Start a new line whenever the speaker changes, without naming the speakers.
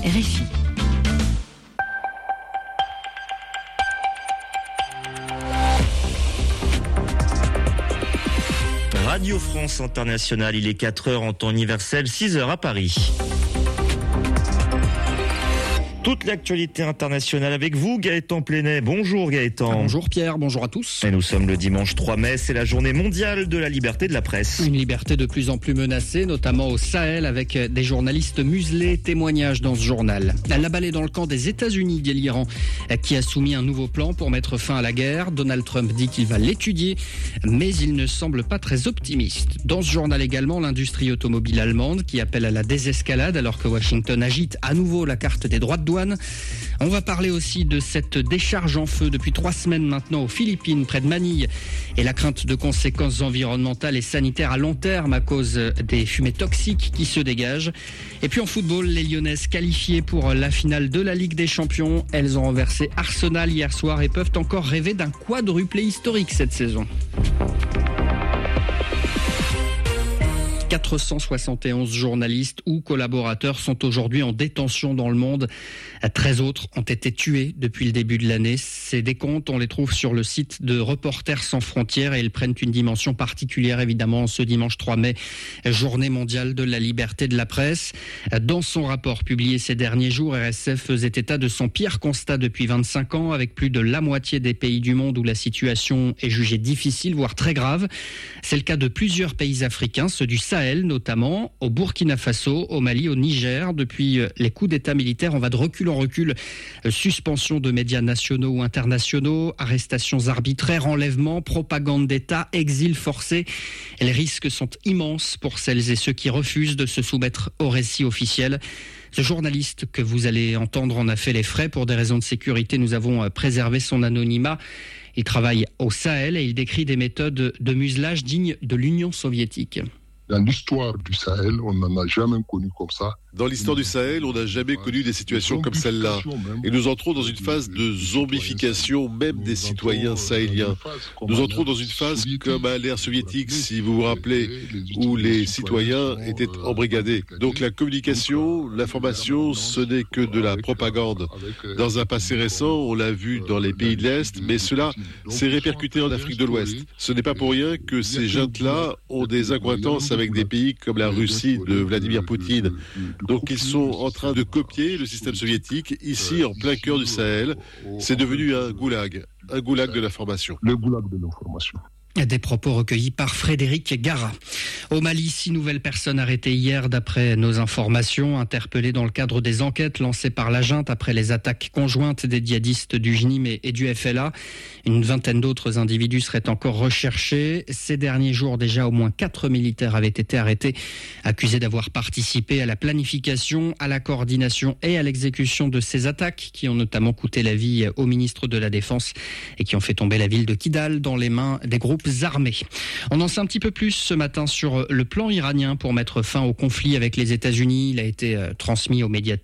RFI.
Radio France Internationale, il est 4h en temps universel, 6h à Paris. Toute l'actualité internationale avec vous, Gaëtan Plenay. Bonjour Gaëtan.
Bonjour Pierre, bonjour à tous.
Et nous sommes le dimanche 3 mai, c'est la journée mondiale de la liberté de la presse.
Une liberté de plus en plus menacée, notamment au Sahel, avec des journalistes muselés. Témoignages dans ce journal. La balle est dans le camp des États-Unis, dit l'Iran, qui a soumis un nouveau plan pour mettre fin à la guerre. Donald Trump dit qu'il va l'étudier, mais il ne semble pas très optimiste. Dans ce journal également, l'industrie automobile allemande qui appelle à la désescalade alors que Washington agite à nouveau la carte des droits de douane. On va parler aussi de cette décharge en feu depuis 3 semaines maintenant aux Philippines, près de Manille, et la crainte de conséquences environnementales et sanitaires à long terme à cause des fumées toxiques qui se dégagent. Et puis en football, les Lyonnaises qualifiées pour la finale de la Ligue des Champions. Elles ont renversé Arsenal hier soir et peuvent encore rêver d'un quadruplé historique cette saison. 471 journalistes ou collaborateurs sont aujourd'hui en détention dans le monde. 13 autres ont été tués depuis le début de l'année. Ces décomptes, on les trouve sur le site de Reporters sans frontières et ils prennent une dimension particulière évidemment ce dimanche 3 mai, journée mondiale de la liberté de la presse. Dans son rapport publié ces derniers jours, RSF faisait état de son pire constat depuis 25 ans, avec plus de la moitié des pays du monde où la situation est jugée difficile, voire très grave. C'est le cas de plusieurs pays africains, ceux du Sahel notamment, au Burkina Faso, au Mali, au Niger. Depuis les coups d'État militaires, on va de recul en recul. Suspension de médias nationaux ou internationaux, arrestations arbitraires, enlèvements, propagande d'État, exil forcé. Les risques sont immenses pour celles et ceux qui refusent de se soumettre au récit officiel. Ce journaliste que vous allez entendre en a fait les frais. Pour des raisons de sécurité, nous avons préservé son anonymat. Il travaille au Sahel et il décrit des méthodes de muselage dignes de l'Union soviétique.
Dans l'histoire du Sahel, on n'en a jamais connu comme ça.
Dans l'histoire du Sahel, on n'a jamais connu des situations comme celle-là. Et nous entrons dans une phase de zombification même des citoyens sahéliens. Nous entrons dans une phase comme à l'ère soviétique, si vous vous rappelez, où les citoyens étaient embrigadés. Donc la communication, l'information, ce n'est que de la propagande. Dans un passé récent, on l'a vu dans les pays de l'Est, mais cela s'est répercuté en Afrique de l'Ouest. Ce n'est pas pour rien que ces jeunes-là ont des accointances avec des pays comme la Russie de Vladimir Poutine. Donc ils sont en train de copier le système soviétique ici en plein cœur du Sahel. C'est devenu un goulag de l'information.
Le goulag de l'information.
Des propos recueillis par Frédéric Gara. Au Mali, 6 nouvelles personnes arrêtées hier d'après nos informations, interpellées dans le cadre des enquêtes lancées par la junte après les attaques conjointes des djihadistes du JNIM et du FLA. Une vingtaine d'autres individus seraient encore recherchés. Ces derniers jours, déjà, au moins 4 militaires avaient été arrêtés, accusés d'avoir participé à la planification, à la coordination et à l'exécution de ces attaques qui ont notamment coûté la vie au ministre de la Défense et qui ont fait tomber la ville de Kidal dans les mains des groupes armés. On en sait un petit peu plus ce matin sur le plan iranien pour mettre fin au conflit avec les États-Unis. Il a été transmis aux médias